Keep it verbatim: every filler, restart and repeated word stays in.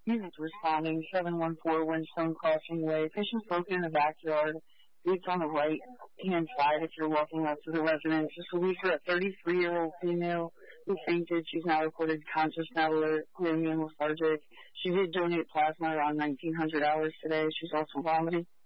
Units responding, seven one four Windstone Crossing Way. Patient broken in the backyard. Boots on the right-hand side if you're walking up to the residence. This will be for a thirty-three-year-old female who fainted. She's now reported conscious, now alert, gloomy, and lethargic. She did donate plasma around nineteen hundred hours today. She's also vomiting.